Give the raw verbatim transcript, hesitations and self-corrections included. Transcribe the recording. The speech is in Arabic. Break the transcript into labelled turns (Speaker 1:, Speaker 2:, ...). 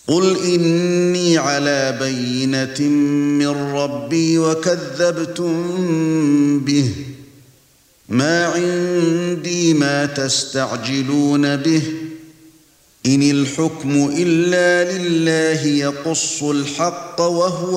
Speaker 1: قُلْ إِنِّي عَلَى بَيِّنَةٍ مِّن رَّبِّي وَكَذَّبْتُم بِهِ ۚ مَا عِندِي مَا تَسْتَعْجِلُونَ بِهِ ۚ إِنِ الْحُكْمُ إِلَّا لِلَّهِ يَقُصُّ الْحَقَّ وَهُوَ